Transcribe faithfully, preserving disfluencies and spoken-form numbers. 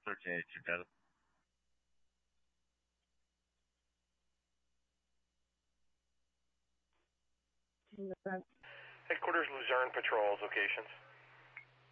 thirteen eighty-two, got it. Headquarters Luzerne Patrol locations.